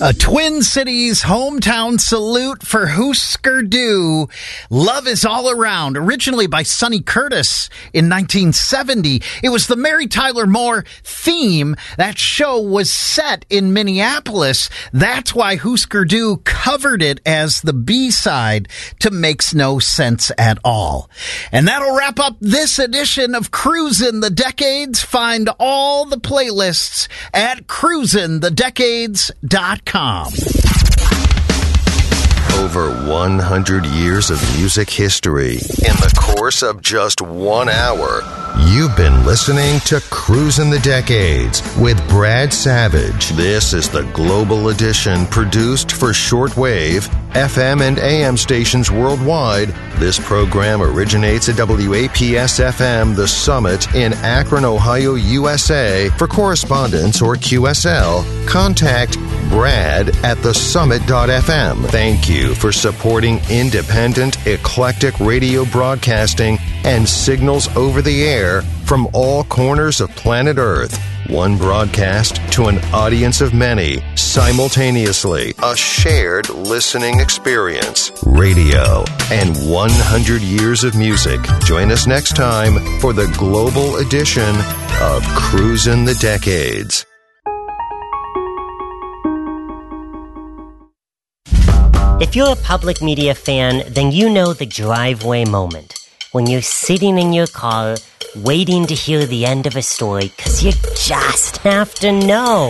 A Twin Cities hometown salute for Husker Du. Love is All Around, originally by Sonny Curtis in 1970. It was the Mary Tyler Moore theme. That show was set in Minneapolis. That's why Husker Du covered it as the B-side to Makes No Sense at All. And that'll wrap up this edition of Cruisin' the Decades. Find all the playlists at cruisinthedecades.com. Over 100 years of music history in the course of just 1 hour. You've been listening to Cruisin' the Decades with Brad Savage. This is the Global Edition produced for shortwave, FM, and AM stations worldwide. This program originates at WAPS-FM The Summit in Akron, Ohio, USA. For correspondence or QSL, contact Brad at thesummit.fm. Thank you for supporting independent, eclectic radio broadcasting and signals over the air from all corners of planet Earth. One broadcast to an audience of many, simultaneously. A shared listening experience. Radio and 100 years of music. Join us next time for the global edition of Cruisin' the Decades. If you're a public media fan, then you know the driveway moment. When you're sitting in your car, waiting to hear the end of a story, because you just have to know.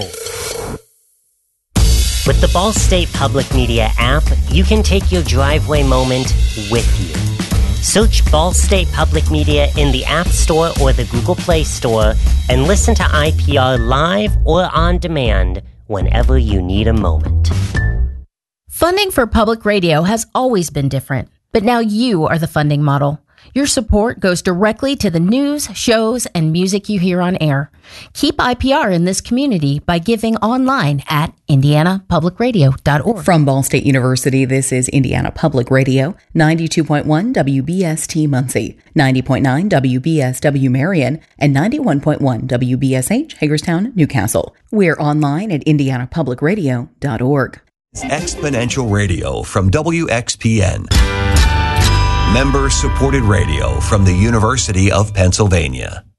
With the Ball State Public Media app, you can take your driveway moment with you. Search Ball State Public Media in the App Store or the Google Play Store and listen to IPR live or on demand whenever you need a moment. Funding for public radio has always been different, but now you are the funding model. Your support goes directly to the news, shows, and music you hear on air. Keep IPR in this community by giving online at indianapublicradio.org. From Ball State University, this is Indiana Public Radio, 92.1 WBST Muncie, 90.9 WBSW Marion, and 91.1 WBSH Hagerstown, Newcastle. We're online at indianapublicradio.org. Exponential Radio from WXPN. Member-supported radio from the University of Pennsylvania.